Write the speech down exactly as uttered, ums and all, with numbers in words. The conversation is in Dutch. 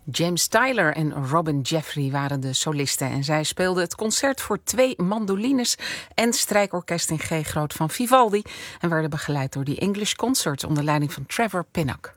James Tyler en Robin Jeffrey waren de solisten en zij speelden het concert voor twee mandolines en strijkorkest in G groot van Vivaldi en werden begeleid door die English Concerts onder leiding van Trevor Pinnock.